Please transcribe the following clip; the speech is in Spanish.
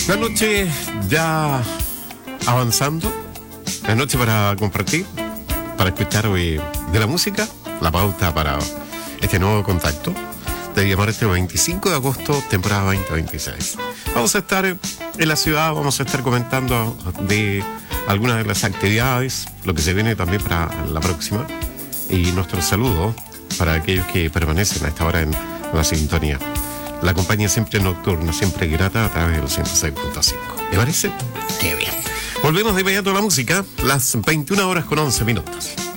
La noche ya avanzando, la noche para compartir, para escuchar hoy de la música, la pauta para este nuevo contacto de llamar este 25 de agosto, temporada 2026. Vamos a estar en la ciudad, vamos a estar comentando de algunas de las actividades, lo que se viene también para la próxima, y nuestro saludo para aquellos que permanecen a esta hora en la sintonía. La compañía siempre nocturna, siempre grata a través del 106.5. ¿Me parece? Qué bien. Volvemos de inmediato a la música, las 21 horas con 11 minutos.